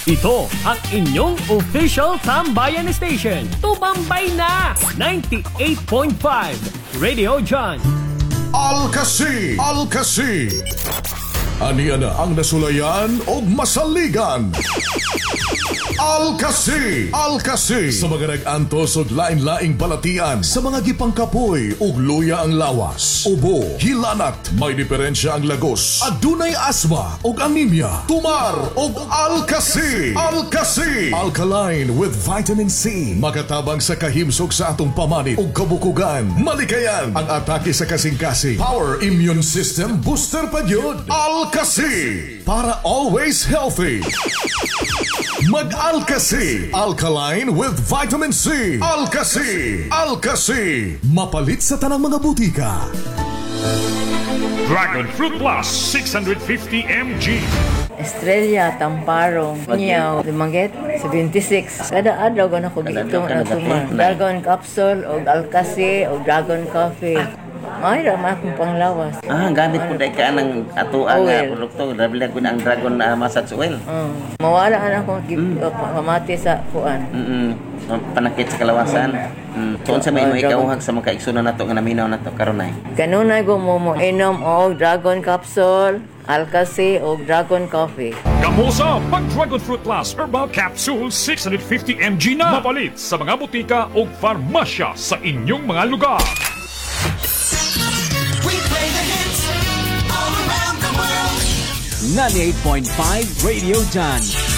Ito ang inyong official Tambayan Station. Tumambay na! 98.5 Radio John. Alcasi! Aniya na ang nasulayan o masaligan. Alcasi! Sa mga nag-antos o lain-laing balatian, sa mga gipangkapoy ug luya ang lawas, ubo, hilanat, may diferensya ang lagos, adunay asma ug anemia, tumar ug Alcasi! Alkaline with vitamin C. Makatabang sa kahimsog sa atong pamanit ug kabukugan. Malikayan ang atake sa kasing-kasing. Power immune system booster pa yun. Alcasi! Para always healthy. Mag-Alcasi. Alkaline with vitamin C. Alcasi. Mapalit sa tanang mga butika. Dragon Fruit Plus 650 mg. Estrella, Tamparong, Niyaw, Limanget, 76. Kada adlaw ko na ko dito na tuma. Dragon Capsule, o Alcasi, o Dragon Coffee. Ay, rama akong panglawas. Gamit ko dahil ka ng atuang produkto. Nabila ko na ang Dragon Massage Oil. Mawala na akong pamati sa kuan. Panakit sa kalawasan. Tuon sa may ikauhag sa mga kaigsunan na ito nga naminaw na ito karunay. Kanunay ko mo inom o Dragon Capsule, Alcasi o Dragon Coffee. Gamusa pag Dragon Fruit Plus Herbal Capsule 650 mg na. Mapalit sa mga butika o farmasya sa inyong mga lugar. 98.5 Radio John.